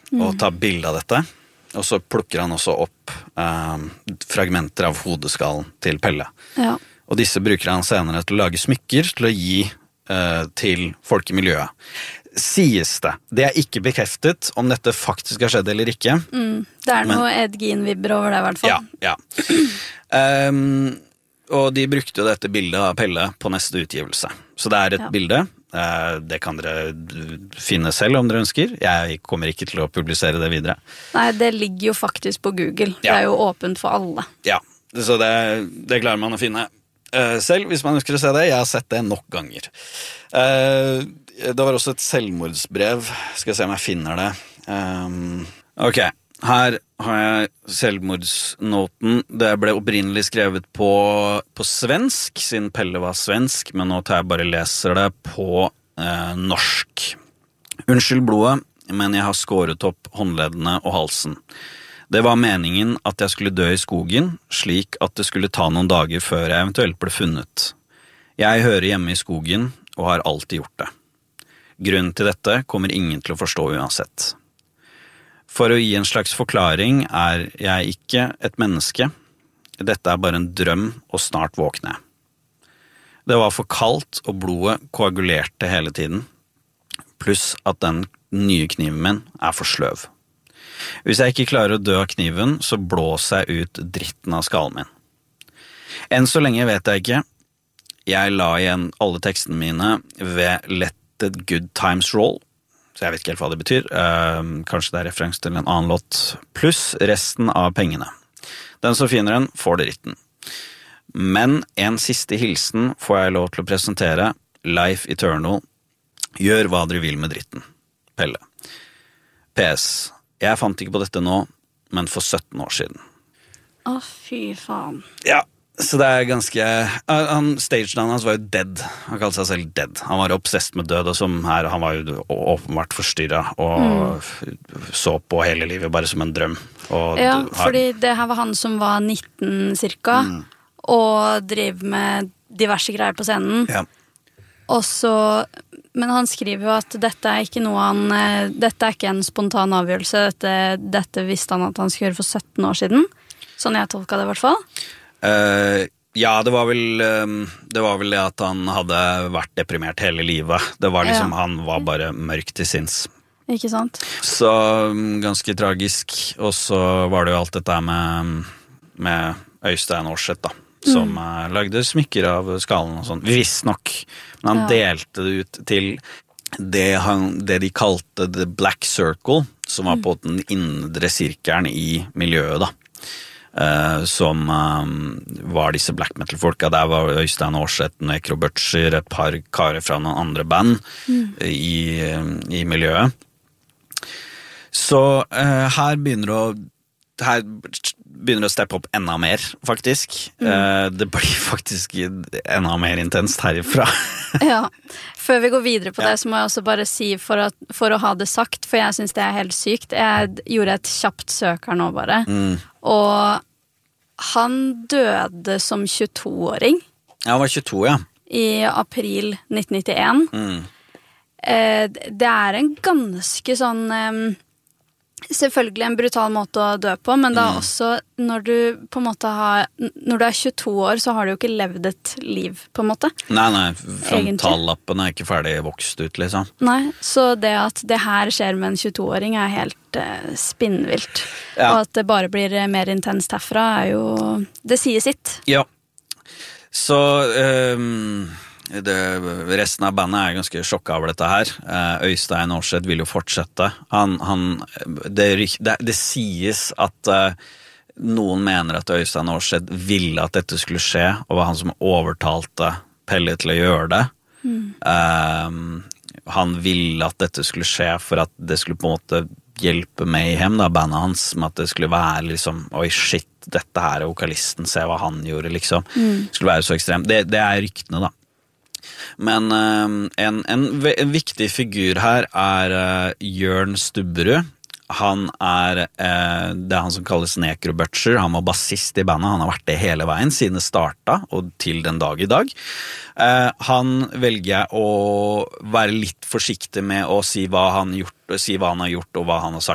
og tar bilde av dette, og så plukker han også opp fragmenter av hodeskallen til Pelle. Ja. Og disse bruker han senere til å lage smykker til å gi til folk i miljøet. Sies det. Det er ikke bekreftet om dette faktisk har skjedd eller ikke. Det er noe Ed Gein-vibber over det, i hvert fall. Ja. Og de brukte jo dette bildet av Pelle på neste utgivelse. Så det er et bilde. Det kan dere finne selv om dere ønsker. Jeg kommer ikke til å publisere det videre. Nei, det ligger jo faktisk på Google. Det er jo åpent for alle. Ja, så det klarer man å finne selv hvis man ønsker å se det. Jeg har sett det nok ganger. Det var også et selvmordsbrev. Skal jeg se om jeg finner det. Ok, her har jeg selvmordsnoten. Det ble opprinnelig skrevet på svensk, siden Pelle var svensk, men nå tar jeg bare leser det på norsk. Unnskyld blodet, men jeg har skåret opp håndleddene og halsen. Det var meningen at jeg skulle dø i skogen, slik at det skulle ta noen dager før jeg eventuelt ble funnet. Jeg hører hjemme i skogen, og har alltid gjort det. Grunnen til dette kommer ingen til å forstå uansett. For å gi en slags forklaring er jeg ikke et menneske. Dette er bare en drøm, og snart våkner jeg. Det var for kaldt, og blodet koagulerte hele tiden. Pluss at den nye kniven min er for sløv. Hvis jeg ikke klarer å dø av kniven, så blåser jeg ut dritten av skallen min. Enn så lenge vet jeg ikke. Jeg la igjen alle tekstene mine ved Let the Good Times Roll, så jeg vet ikke helt hva det betyr. Kanskje det er referens til en annen låt, pluss resten av pengene. Den som finner den, får det ritten. Men en siste hilsen får jeg lov til å presentere. Life Eternal. Gjør hva dere vil med dritten. Pelle. PS. Jeg fant ikke på dette nå, men for 17 år siden. Å, fy faen. Ja, så det er ganske... Stagenavnet hans var jo Dead. Han kalte seg selv Dead. Han var obsessed med død, og han var jo åpenbart forstyrret, og så på hele livet bare som en drøm. Fordi det her var han som var 19 cirka, og driver med diverse greier på scenen. Ja. Og så... Men han skriver jo at dette er ikke en spontan avgjørelse. Dette visste han at han skulle gjøre for 17 år siden. Sånn jeg tolket det i hvert fall. Ja, det var vel det at han hadde vært deprimert hele livet. Det var liksom, han var bare mørk til sinns. Ikke sant? Så ganske tragisk. Og så var det jo alt dette med Øystein Aarseth da, som lagde smykker av skallen og sånn. Visst nok. Men han delte det ut til det de kalte The Black Circle, som var på den indre sirkelen i miljøet da. Som var disse black metal-folka. Der var Øystein Aarseth, Necro Butcher, et par karer fra noen andre band i miljøet. Så her begynner å steppe opp enda mer, faktisk. Det blir faktisk enda mer intenst herifra. Ja, før vi går videre på det, så må jeg også bare si, for å ha det sagt, for jeg synes det er helt sykt. Jeg gjorde et kjapt søk her nå bare, og han døde som 22-åring. Ja, han var 22, ja. I april 1991. Det er en ganske sånn... Selvfølgelig en brutal måte å dø på, men det er også når du på en måte når du er 22 år, så har du jo ikke levd et liv, på en måte. Nei, frontallappen er ikke ferdig vokst ut, liksom. Nei, så det at det her skjer med en 22-åring er helt spinnvilt. Ja. Og at det bare blir mer intenst herfra er jo, det sier sitt. Ja, så... resten av bandet er ganske sjokket over dette her. Øystein Aarseth vil jo fortsette. Det sies at noen mener at Øystein Aarseth ville at dette skulle skje, og var han som overtalte Pelle til å gjøre det. Han ville at dette skulle skje for at det skulle på en måte hjelpe Mayhem, da, bandet hans, med at det skulle være liksom, oi shit, dette her er vokalisten, se hva han gjorde, liksom. Det skulle være så ekstremt. Det er ryktene, da. Men en viktig figur her er Jørn Stubberud. Han det er han som kalles Necro Butcher. Han var bassist i bandet. Han har vært det hele veien siden det startet og til den dag i dag. Han velger å være litt forsiktig med å si hva han har gjort og hva han har sagt